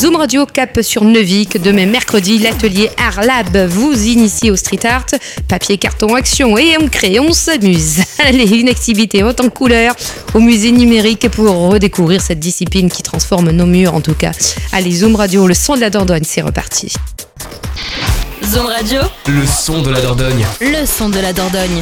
Zoom Radio Cap sur Neuvic. Demain mercredi, l'atelier Art Lab vous initie au street art. Papier, carton, action et on crée, on s'amuse. Allez, une activité haute en couleurs au musée numérique pour redécouvrir cette discipline qui transforme nos murs en tout cas. Allez, Zoom Radio, le son de la Dordogne, c'est reparti. Zoom Radio, le son de la Dordogne. le son de la Dordogne.